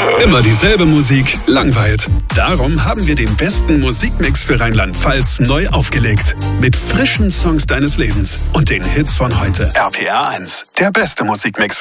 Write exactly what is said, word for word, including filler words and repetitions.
Immer dieselbe Musik langweilt. Darum haben wir den besten Musikmix für Rheinland-Pfalz neu aufgelegt. Mit frischen Songs deines Lebens und den Hits von heute. R P R eins, der beste Musikmix.